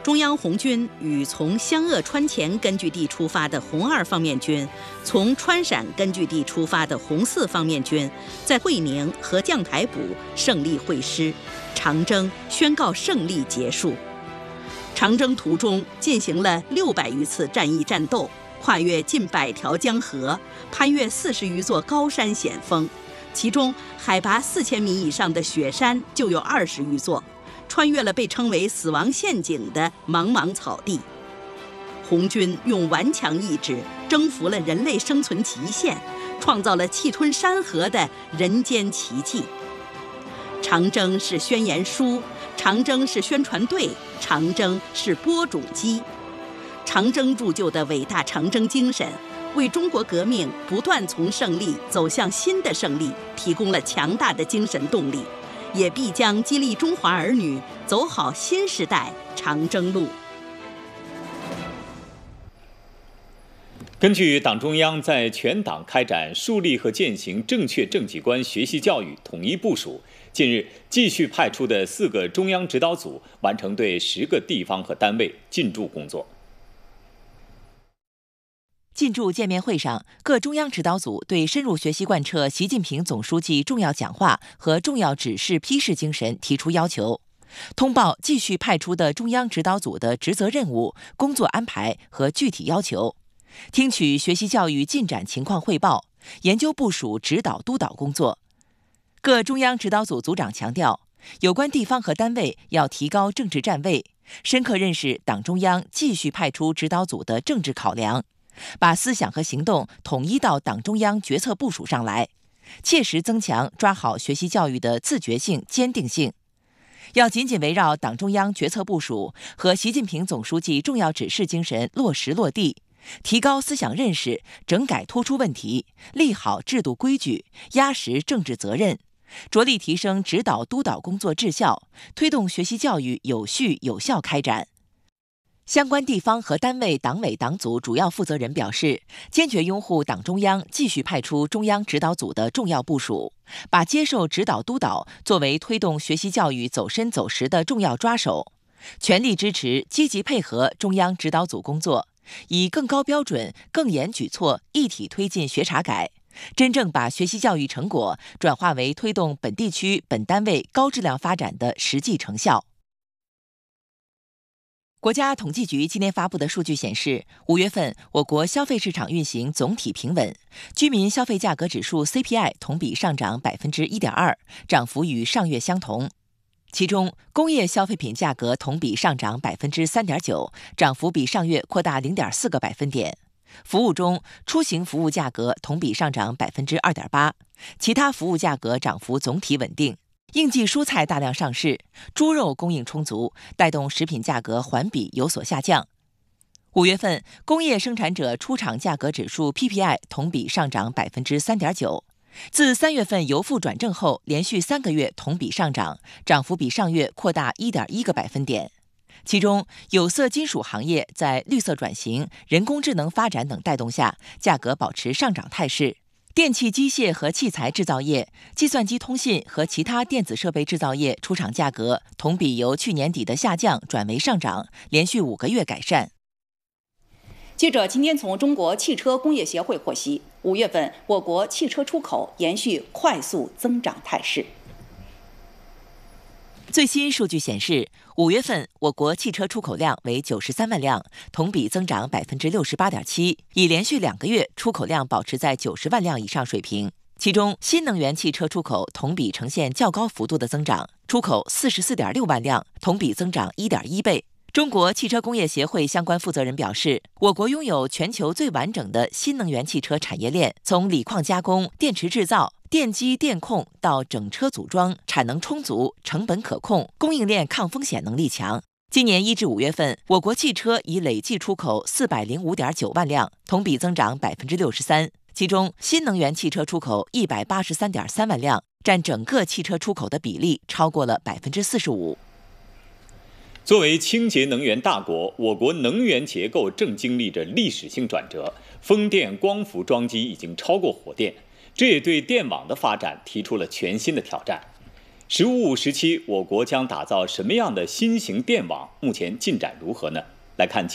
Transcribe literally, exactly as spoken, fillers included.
中央红军与从湘鄂川黔根据地出发的红二方面军，从川陕根据地出发的红四方面军，在会宁和将台堡胜利会师，长征宣告胜利结束。长征途中进行了六百余次战役战斗，跨越近百条江河，攀越四十余座高山险峰，其中海拔四千米以上的雪山就有二十余座。穿越了被称为死亡陷阱的茫茫草地，红军用顽强意志征服了人类生存极限，创造了气吞山河的人间奇迹。长征是宣言书，长征是宣传队，长征是播种机。长征铸就的伟大长征精神，为中国革命不断从胜利走向新的胜利提供了强大的精神动力，也必将激励中华儿女走好新时代长征路。 根据党中央在全党开展树立和践行正确政绩观学习教育统一部署，近日继续派出的四个中央指导组完成对十个地方和单位进驻工作。 进驻见面会上，各中央指导组对深入学习贯彻习近平总书记重要讲话和重要指示批示精神提出要求，通报继续派出的中央指导组的职责任务、工作安排和具体要求，听取学习教育进展情况汇报，研究部署指导督导工作。各中央指导组组长强调，有关地方和单位要提高政治站位，深刻认识党中央继续派出指导组的政治考量，把思想和行动统一到党中央决策部署上来，切实增强抓好学习教育的自觉性、坚定性。要紧紧围绕党中央决策部署和习近平总书记重要指示精神落实落地，提高思想认识，整改突出问题，立好制度规矩，压实政治责任，着力提升指导督导工作质效，推动学习教育有序有效开展。相关地方和单位党委党组主要负责人表示，坚决拥护党中央继续派出中央指导组的重要部署，把接受指导督导作为推动学习教育走深走实的重要抓手，全力支持、积极配合中央指导组工作，以更高标准、更严举措一体推进学查改，真正把学习教育成果转化为推动本地区、本单位高质量发展的实际成效。国家统计局今天发布的数据显示，五月份我国消费市场运行总体平稳，居民消费价格指数 C P I 同比上涨 百分之一点二， 涨幅与上月相同。其中，工业消费品价格同比上涨 百分之三点九， 涨幅比上月扩大 零点四个百分点。服务中，出行服务价格同比上涨 百分之二点八， 其他服务价格涨幅总体稳定。应季蔬菜大量上市，猪肉供应充足，带动食品价格环比有所下降。五月份，工业生产者出厂价格指数 P P I 同比上涨 百分之三点九， 自三月份由负转正后，连续三个月同比上涨，涨幅比上月扩大 一点一个百分点。其中，有色金属行业在绿色转型、人工智能发展等带动下，价格保持上涨态势。电气机械和器材制造业、计算机通信和其他电子设备制造业出厂价格同比由去年底的下降转为上涨，连续五个月改善。 记者今天从中国汽车工业协会获悉，五月份我国汽车出口延续快速增长态势。 最新数据显示，五月份我国汽车出口量为九十三万辆，同比增长 百分之六十八点七， 已连续两个月出口量保持在九十万辆以上水平。其中，新能源汽车出口同比呈现较高幅度的增长，出口 四十四点六万辆，同比增长 一点一倍。中国汽车工业协会相关负责人表示，我国拥有全球最完整的新能源汽车产业链，从锂矿加工、电池制造、电机电控到整车组装，产能充足，成本可控，供应链抗风险能力强。今年一至五月份，我国汽车已累计出口四百零五点九万辆，同比增长 百分之六十三。其中，新能源汽车出口一百八十三点三万辆，占整个汽车出口的比例超过了 百分之四十五。 作为清洁能源大国，我国能源结构正经历着历史性转折，风电、光伏装机已经超过火电，这也对电网的发展提出了全新的挑战。 “十五五”时期，我国将打造什么样的新型电网？目前进展如何呢？来看。